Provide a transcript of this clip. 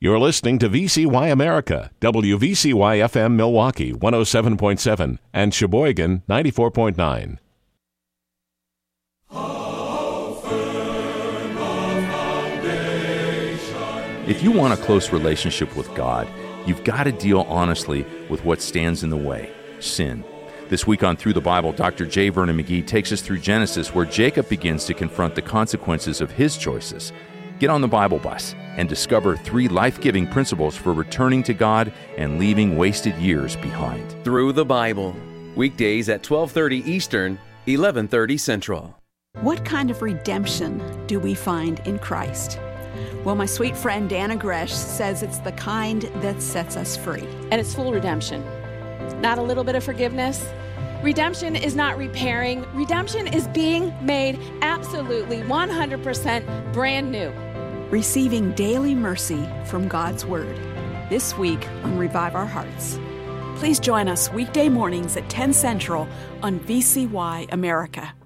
You're listening to VCY America, WVCY-FM Milwaukee 107.7 and Sheboygan 94.9. If you want a close relationship with God, you've got to deal honestly with what stands in the way, sin. This week on Through the Bible, Dr. J. Vernon McGee takes us through Genesis, where Jacob begins to confront the consequences of his choices. Get on the Bible bus and discover 3 life-giving principles for returning to God and leaving wasted years behind. Through the Bible, weekdays at 12:30 Eastern, 11:30 Central. What kind of redemption do we find in Christ? Well, my sweet friend Dana Gresh says it's the kind that sets us free. And it's full redemption. Not a little bit of forgiveness. Redemption is not repairing. Redemption is being made absolutely 100% brand new. Receiving daily mercy from God's Word. This week on Revive Our Hearts. Please join us weekday mornings at 10 Central on VCY America.